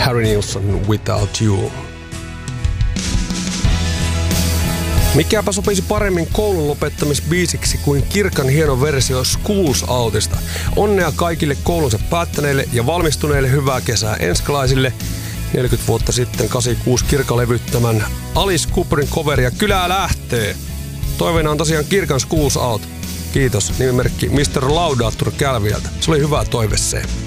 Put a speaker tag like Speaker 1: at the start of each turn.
Speaker 1: Harry Nilsson, Without You. Mikäpä sopisi paremmin koulun lopettamisbiisiksi kuin Kirkan hieno versio Schools Outista. Onnea kaikille koulunsa päättäneille ja valmistuneille, hyvää kesää enskalaisille. 40 vuotta sitten 86 Kirka levyttämän Alice Cooperin coveria Kylää lähtee. Toiveena on tosiaan Kirkan Schools Out. Kiitos, nimimerkki Mr. Laudatur Kälviältä. Se oli hyvä toive se.